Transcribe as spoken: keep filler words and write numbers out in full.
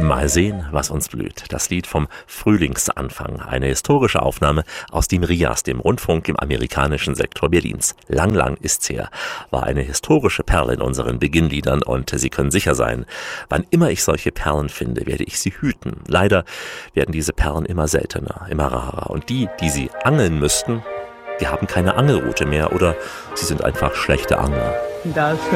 Mal sehen, was uns blüht. Das Lied vom Frühlingsanfang. Eine historische Aufnahme aus dem RIAS, dem Rundfunk im amerikanischen Sektor Berlins. Lang, lang ist's her. War eine historische Perle in unseren Beginnliedern und Sie können sicher sein, wann immer ich solche Perlen finde, werde ich sie hüten. Leider werden diese Perlen immer seltener, immer rarer. Und die, die sie angeln müssten, die haben keine Angelrute mehr oder sie sind einfach schlechte Angler. Das